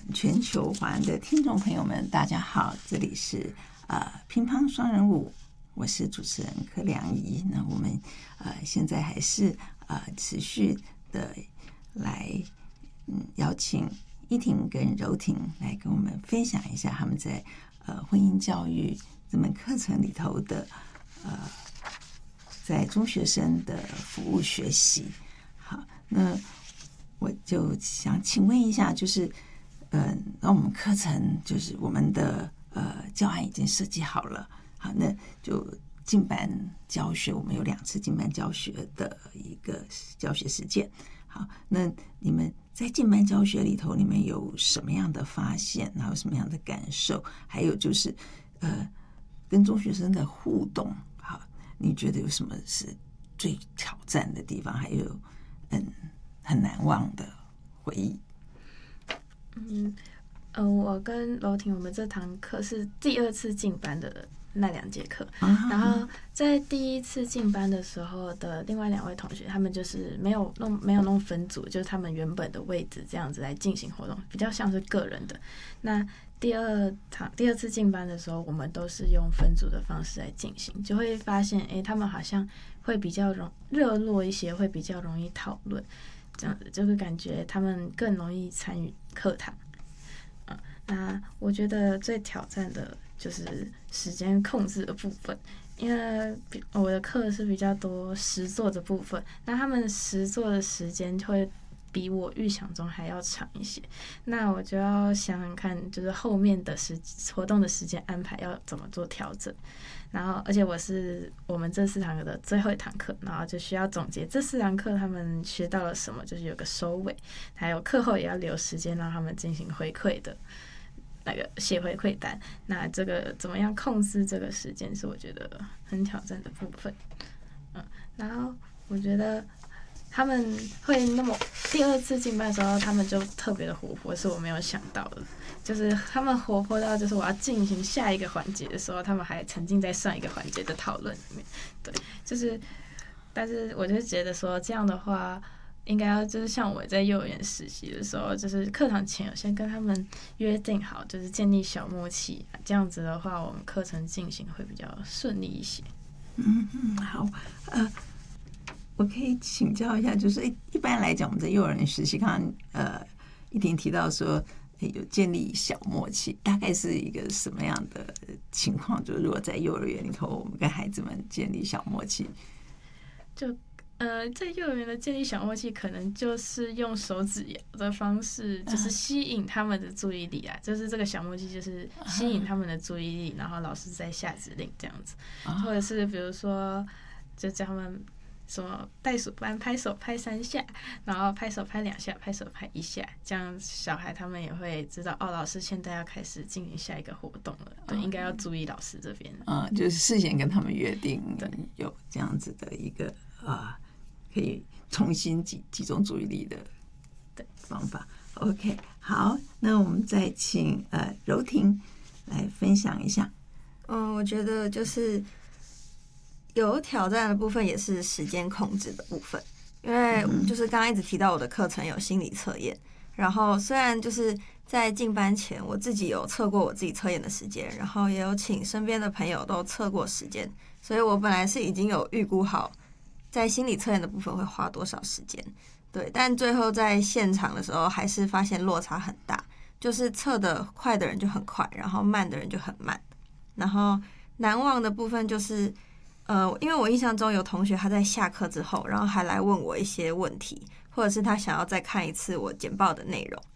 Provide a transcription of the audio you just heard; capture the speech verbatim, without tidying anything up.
全球华人的听众朋友们，大家好，这里是呃乒乓双人舞，我是主持人柯良仪。那我们呃现在还是呃持续的来嗯邀请依婷跟柔婷来跟我们分享一下他们在呃婚姻教育这门课程里头的呃在中学生的服务学习。好，那我就想请问一下，就是呃，那我们课程就是我们的呃教案已经设计好了，好，那就进班教学，我们有两次进班教学的一个教学实践。好，那你们在进班教学里头，你们有什么样的发现，然后什么样的感受？还有就是呃，跟中学生的互动，好，你觉得有什么是最挑战的地方？还有嗯，很难忘的回忆。 嗯，呃，我跟柔婷，我们这堂课是第二次进班的那两节课，啊、然后在第一次进班的时候的另外两位同学，他们就是没有弄没有弄分组，就是他们原本的位置这样子来进行活动，比较像是个人的。那第二堂第二次进班的时候，我们都是用分组的方式来进行，就会发现，哎，他们好像会比较容热络一些，会比较容易讨论，这样子就会感觉他们更容易参与课堂。嗯，那我觉得最挑战的就是时间控制的部分，因为我的课是比较多实作的部分，那他们实作的时间会比我预想中还要长一些，那我就要想想看，就是后面的时活动的时间安排要怎么做调整。然后，而且我是我们这四堂课的最后一堂课，然后就需要总结这四堂课他们学到了什么，就是有个收尾，还有课后也要留时间让他们进行回馈的那个写回馈单。那这个怎么样控制这个时间，是我觉得很挑战的部分。嗯，然后我觉得他们会那么第二次进班的时候，他们就特别的活泼，是我没有想到的。就是他们活泼到，就是我要进行下一个环节的时候，他们还沉浸在上一个环节的讨论里面。对，就是，但是我就觉得说，这样的话，应该要就是像我在幼儿园实习的时候，就是课堂前有先跟他们约定好，就是建立小默契，这样子的话，我们课程进行会比较顺利一些。 嗯嗯，好，呃。我可以请教一下，就是一般来讲，我们在幼儿园实习，刚刚呃依婷提到说有建立小默契，大概是一个什么样的情况？就是如果在幼儿园里头，我们跟孩子们建立小默契， 就呃，在幼儿园的建立小默契，可能就是用手指摇的方式，就是吸引他们的注意力啊。就是这个小默契，就是吸引他们的注意力，然后老师再下指令这样子，或者是比如说，就叫他们。什么袋鼠般拍手拍三下，然后拍手拍两下，拍手拍一下，这样小孩他们也会知道哦，老师现在要开始进行下一个活动了，对，应该要注意老师这边。 嗯，就是事先跟他们约定，有这样子的一个啊、呃，可以重新集集中注意力的方法。OK， 好，那我们再请呃柔婷来分享一下。 嗯，我觉得就是。有挑战的部分也是时间控制的部分，因为就是刚刚一直提到我的课程有心理测验，然后虽然就是在进班前我自己有测过我自己测验的时间，然后也有请身边的朋友都测过时间，所以我本来是已经有预估好在心理测验的部分会花多少时间，对，但最后在现场的时候还是发现落差很大，就是测得快的人就很快，然后慢的人就很慢，然后难忘的部分就是呃，因为我印象中有同学他在下课之后，然后还来问我一些问题，或者是他想要再看一次我简报的内容，